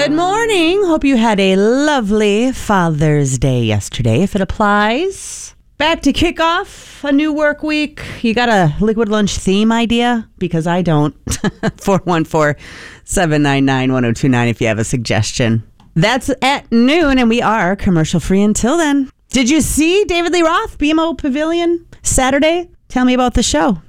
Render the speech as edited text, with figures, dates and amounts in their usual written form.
Good morning. Hope you had a lovely Father's Day yesterday, if it applies. Back to kick off a new work week. You got a Liquid Lunch theme idea? Because I don't. 414-799-1029 if you have a suggestion. That's at noon, and we are commercial free until then. Did you see David Lee Roth, BMO Pavilion, Saturday? Tell me about the show.